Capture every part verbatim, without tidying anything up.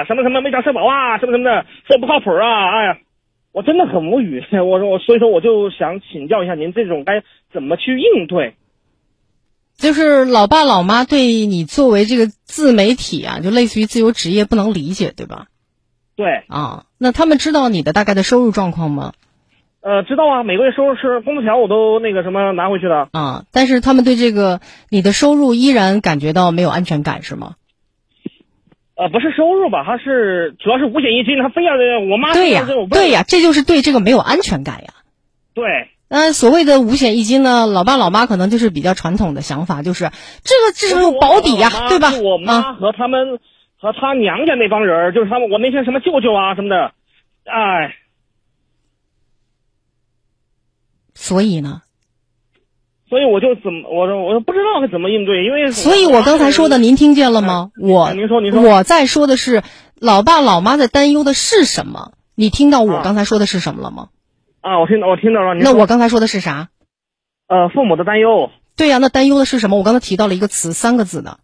啊，什么什么没长社保啊，什么什么的，说不靠谱啊，哎呀，我真的很无语。我说我所以说我就想请教一下您，这种该怎么去应对？ 就是老爸老妈对你作为这个自媒体啊，就类似于自由职业不能理解，对吧？ 对啊，那他们知道你的大概的收入状况吗？ 呃，知道啊，每个月收入是工资条我都那个什么拿回去的啊，但是他们对这个你的收入依然感觉到没有安全感，是吗？ 呃，不是收入吧，他是主要是五险一金，他非要我妈对呀，对呀，这就是对这个没有安全感呀。 对， 呃，所谓的五险一金呢，老爸老妈可能就是比较传统的想法，就是这个这是有保底呀，对吧？ 我妈和他们、啊、和他娘家那帮人，就是他们我那些什么舅舅啊什么的，哎。 所以呢？ 所以我就怎么，我说我不知道该怎么应对，因为所以我刚才说的您听见了吗？ 嗯、 我您说您说我在说的是老爸老妈在担忧的是什么？你听到我刚才说的是什么了吗？ 啊，我听到我听到了。 那我刚才说的是啥？ 呃，父母的担忧。 对呀、啊，那担忧的是什么？我刚才提到了一个词，三个字的。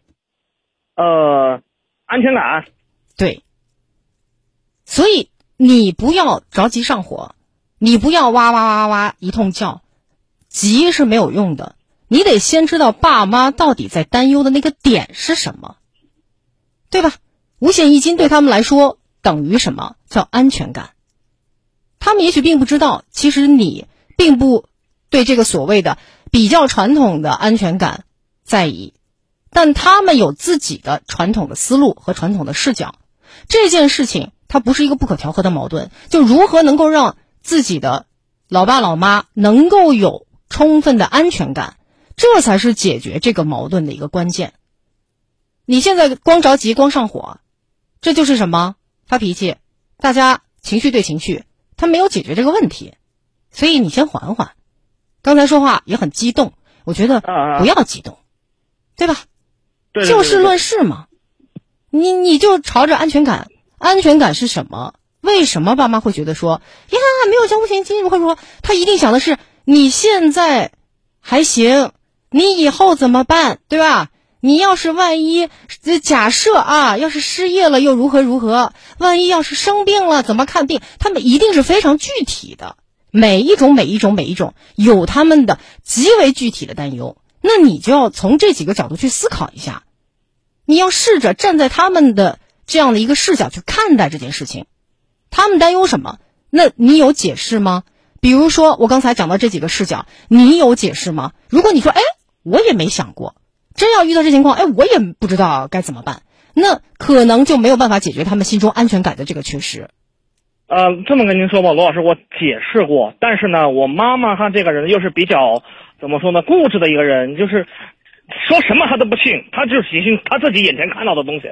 呃，安全感。 对。所以你不要着急上火。你不要哇哇哇哇一通叫，急是没有用的。你得先知道爸妈到底在担忧的那个点是什么，对吧？五险一金对他们来说等于什么？叫安全感。他们也许并不知道，其实你并不对这个所谓的比较传统的安全感在意，但他们有自己的传统的思路和传统的视角。这件事情它不是一个不可调和的矛盾，就如何能够让自己的老爸老妈能够有充分的安全感，这才是解决这个矛盾的一个关键。你现在光着急光上火，这就是什么？发脾气，大家情绪对情绪，他没有解决这个问题。所以你先缓缓。刚才说话也很激动，我觉得不要激动，对吧？ 对， 就事论事嘛。你你就朝着安全感，安全感是什么？为什么爸妈会觉得说呀没有交五险一金，或者说他一定想的是你现在还行，你以后怎么办，对吧？你要是万一假设啊，要是失业了又如何如何，万一要是生病了怎么看病，他们一定是非常具体的，每一种每一种每一种有他们的极为具体的担忧。那你就要从这几个角度去思考一下，你要试着站在他们的这样的一个视角去看待这件事情。他们担忧什么？那你有解释吗？比如说我刚才讲到这几个视角，你有解释吗？如果你说哎我也没想过，真要遇到这情况，哎我也不知道该怎么办，那可能就没有办法解决他们心中安全感的这个缺失。 呃，这么跟您说吧，罗老师，我解释过，但是呢，我妈妈她这个人又是比较怎么说呢，固执的一个人，就是说什么她都不信，她就喜欢她自己眼前看到的东西。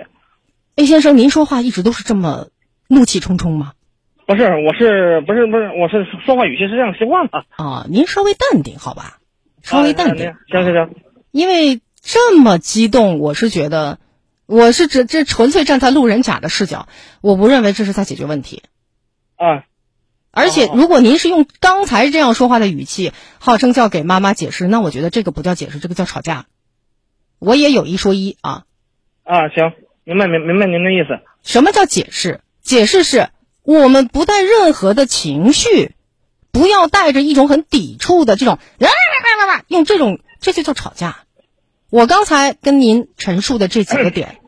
A 先生，您说话一直都是这么怒气冲冲吗？ 不是，我是不是不是，我是说话语气是这样习惯了啊。您稍微淡定，好吧？稍微淡定。 啊、行行行。 因为这么激动，我是觉得，我是这这纯粹站在路人甲的视角，我不认为这是在解决问题。 啊。 而且，如果您是用刚才这样说话的语气，号称叫给妈妈解释，那我觉得这个不叫解释，这个叫吵架。我也有一说一啊。 啊，行，明白明明白您的意思。 什么叫解释？解释是我们不带任何的情绪，不要带着一种很抵触的这种，用这种，这就叫吵架。我刚才跟您陈述的这几个点，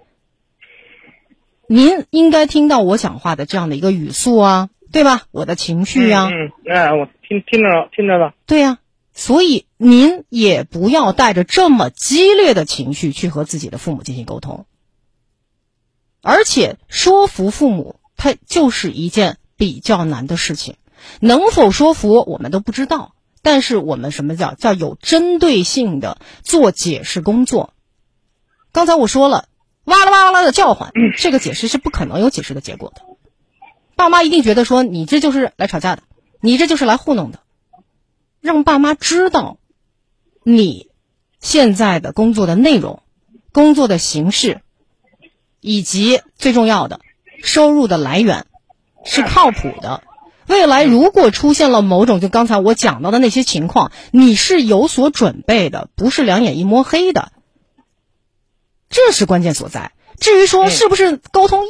您应该听到我讲话的这样的一个语速啊，对吧？我的情绪啊， 嗯，嗯哎，我听听着了，听着了。 对呀、啊，所以您也不要带着这么激烈的情绪去和自己的父母进行沟通。而且说服父母，它就是一件比较难的事情。能否说服我们都不知道，但是我们什么叫叫有针对性的做解释工作。刚才我说了，哇啦哇啦啦的叫唤，这个解释是不可能有解释的结果的。爸妈一定觉得说你这就是来吵架的，你这就是来糊弄的。让爸妈知道你现在的工作的内容、工作的形式，以及最重要的收入的来源是靠谱的。未来如果出现了某种就刚才我讲到的那些情况，你是有所准备的，不是两眼一摸黑的，这是关键所在。至于说是不是沟通